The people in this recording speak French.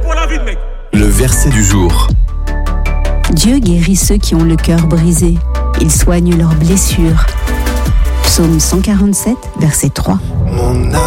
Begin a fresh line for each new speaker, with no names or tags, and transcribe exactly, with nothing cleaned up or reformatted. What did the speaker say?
pour la vie de mec.
Le verset du jour.
Dieu guérit ceux qui ont le cœur brisé. Il soigne leurs blessures. Psaume cent quarante-sept, verset trois.
Mon